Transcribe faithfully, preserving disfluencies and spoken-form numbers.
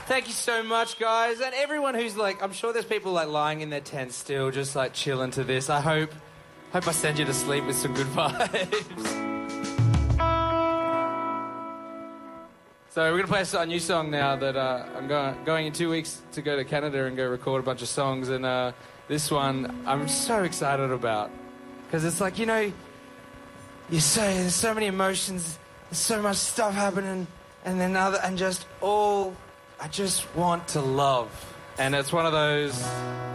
Thank you so much, guys. And everyone who's like, I'm sure there's people like lying in their tents still, just like chilling to this. I hope, hope I send you to sleep with some good vibes. So we're going to play a new song now that uh, I'm going, going in two weeks to go to Canada and go record a bunch of songs. And uh, this one I'm so excited about. Because it's like, you know, you say there's so many emotions, there's so much stuff happening, and then other, and just all, I just want to love. And it's one of those